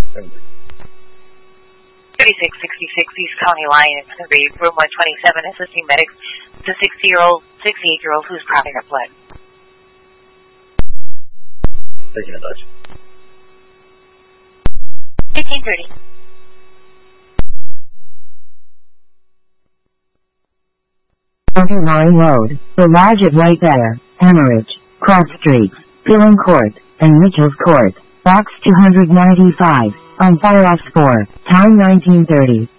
Cambridge. 3666 East County Line. It's going to be room 127, assisting medics to 68-year-old who's coughing up blood. Taking a Dutch. 1830. Line Road, The Lodge at White Bear, Hemorrhage, Cross Street, Filling Court, and Mitchell's Court, Box 295, on Fireops 4, time 1930.